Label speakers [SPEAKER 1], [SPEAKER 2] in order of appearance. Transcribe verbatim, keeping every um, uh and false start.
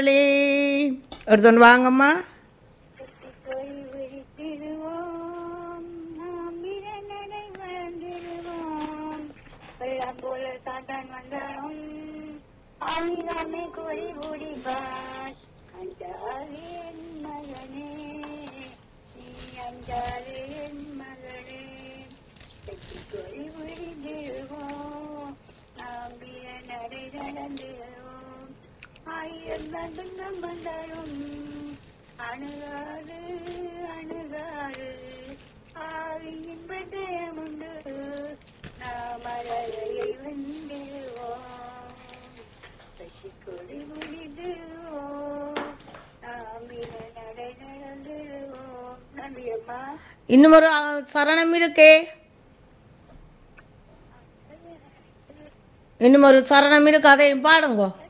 [SPEAKER 1] எடுத்துட்டு வாங்கம்மா.
[SPEAKER 2] அணுகாது அணுகாது ஆவியின் பட்டயமுண்டு நாம் அழகையை வென்றிடுவோம் சசிக்கொடி முடிடுவோம் நாம் நடை நடந்துடுவோம். நன்றி அம்மா.
[SPEAKER 1] இன்னும் ஒரு சரணம் இருக்கே, இன்னும் ஒரு சரணம் இருக்கு, அதையும் பாடுங்கோ.